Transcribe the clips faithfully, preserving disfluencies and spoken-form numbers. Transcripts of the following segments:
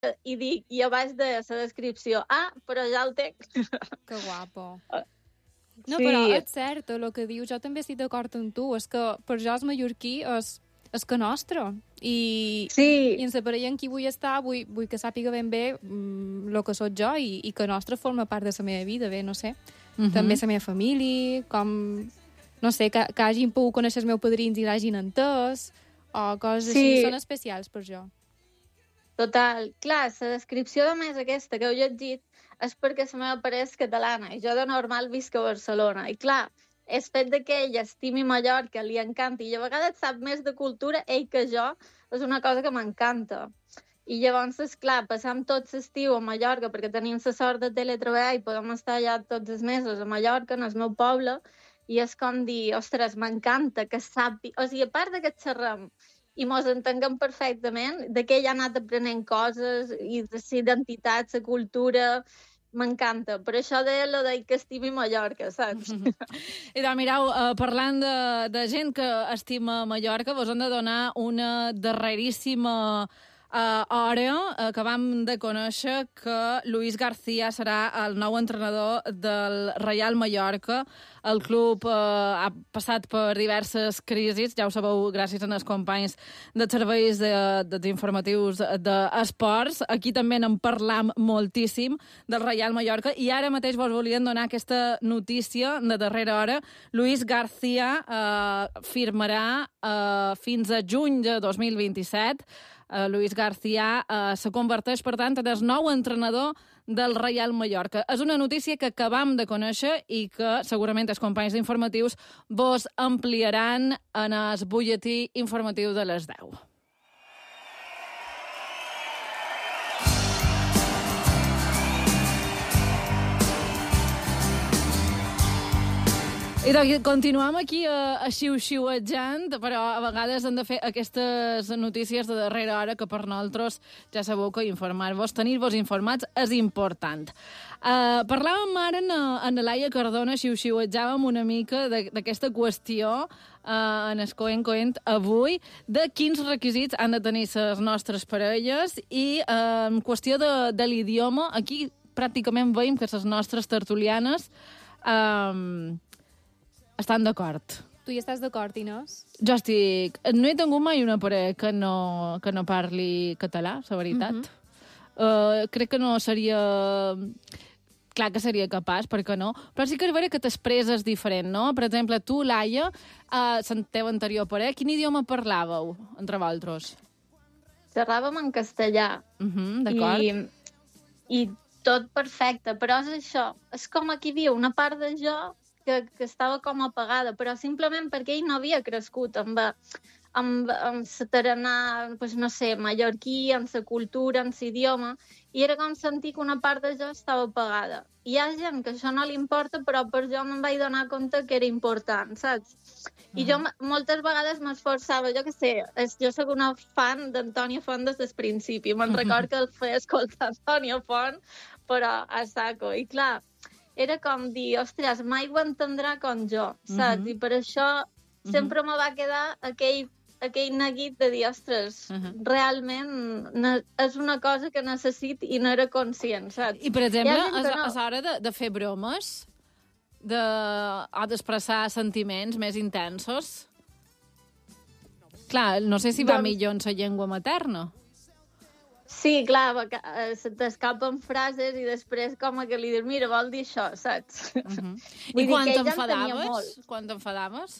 i dic, i a baix de la descripció, ah, però ja el tenc. Que guapo. No, Sí. però és cert, el que dius, jo també estic d'acord amb tu, és que per jo el mallorquí és, és que nostre, i, Sí. i en la parella en qui vull estar vull, vull que sàpiga ben bé el que sóc jo i, i que nostre forma part de la meva vida, bé, no sé. Uh -huh. També la meva família, com, no sé, que, que hagin pogut conèixer els meus padrins i l'hagin entès, o coses Sí. així, són especials per jo. Total. Clar, la descripció de més aquesta que heu llegit és perquè la meva parella és catalana i jo de normal visc a Barcelona. I clar, el fet de que ell estimi Mallorca, li encanti, i a vegades sap més de cultura ell que jo, és una cosa que m'encanta. I llavors, esclar, passam tot l'estiu a Mallorca perquè tenim la sort de teletreballar i podem estar allà tots els mesos a Mallorca, en el meu poble, i és com dir, ostres, m'encanta que sàpiga... O sigui, a part de que xerrem i mos entenguem perfectament, de que ell ha anat aprenent coses i de la identitat, la cultura... M'encanta. Per això de lo de que estimi Mallorca, saps? I doncs, mireu, uh, parlant de, de gent que estima Mallorca, vos hem de donar una darreríssima uh, hora. Acabam de conèixer que Luis García serà el nou entrenador del Reial Mallorca. El club uh, ha passat per diverses crisis, ja ho sabeu, gràcies als companys de serveis de, de, d'informatius d'esports. Aquí també n'en parlam moltíssim del Reial Mallorca i ara mateix vos volien donar aquesta notícia de darrera hora. Luis García uh, firmarà uh, fins a juny de dos mil vint-i-set. Uh, Luis García uh, se converteix, per tant, en el nou entrenador del Reial Mallorca. És una notícia que acabam de conèixer i que segurament els companys d'informatius vos ampliaran en el butlletí informatiu de les deu. I doncs continuem aquí a, a xiu-xiuetjant, però a vegades hem de fer aquestes notícies de darrera hora que per nosaltres ja sabeu que informar-vos, tenir-vos informats és important. Uh, parlàvem ara en Laia Cardona, xiu-xiuetjàvem una mica d'aquesta qüestió uh, en el Coent Coent avui, de quins requisits han de tenir les nostres parelles i uh, en qüestió de, de l'idioma, aquí pràcticament veiem que les nostres tertulianes um, estan d'acord. Tu hi estàs d'acord, Inés? Jo estic... No he tingut mai una parella que no, que no parli català, la veritat. Uh-huh. uh, crec que no seria... Clar que seria capaç, perquè no? Però sí que és vera que t'expresses diferent, no? Per exemple, tu, Laia, uh, la teva anterior parella, quin idioma parlàveu entre vosaltres? Xerràvem en castellà. Uh-huh, d'acord. I, I tot perfecte, però és això. És com aquí viu una part de jo que, que estava com apagada, però simplement perquè ell no havia crescut amb, amb, amb la tarannà, pues, no sé, mallorquí, amb la cultura, amb l'idioma, i era com sentir que una part de jo estava apagada. Hi ha gent que això no li importa, però per jo me'n vaig donar compte que era important, saps? I jo moltes vegades m'esforçava, jo què sé, jo soc una fan d'Antonio Font des del principi, me'n record que el feia escoltar Antonio Font, però a saco, i clar, era com dir, ostres, mai ho entendrà com jo, saps? Uh-huh. I per això sempre uh-huh. me va quedar aquell, aquell neguit de dir, ostres, uh-huh. realment és una cosa que necessito i no era conscient, saps? I, per exemple, no... és hora de, de fer bromes? De, o d'expressar sentiments més intensos? Clar, no sé si va doncs... millor en la llengua materna. Sí, clar, se t'escapen frases i després com que li dius, mira, vol dir això, saps? Uh-huh. I quan t'enfadaves? Quan t'enfadaves?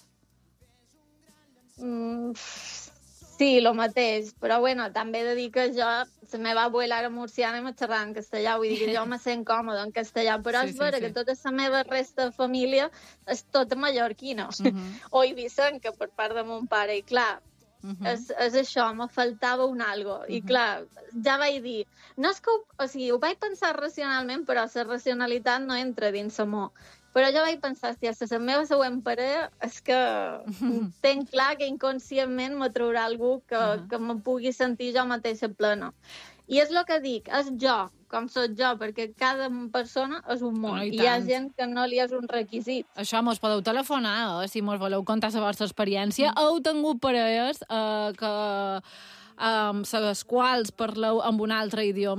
Mm, sí, el mateix, però bueno, també he de dir que jo, la meva abuela era murciana i me xerrava en castellà, vull dir que jo me sent còmoda en castellà, però sí, és vera sí, sí. que tota la meva resta de família és tota mallorquina, uh-huh. o eivissenca per part de mon pare, i clar, Uh-huh. és, és això, me faltava un algo. Uh-huh. I clar, ja vaig dir... No és que ho, o sigui, ho vaig pensar racionalment, però la racionalitat no entra dins amor. Però jo vaig pensar, si és la meva següent parella, és que uh-huh. tenc clar que inconscientment me traurà algú que, uh-huh. que me pugui sentir jo mateixa plena. I és el que dic, és jo, com soc jo, perquè cada persona és un món. No, i, I hi ha gent que no li és un requisit. Això mos podeu telefonar, eh, si mos voleu contar la vostra experiència. Mm. Heu tingut parelles eh, que, amb les quals parleu amb un altre idioma.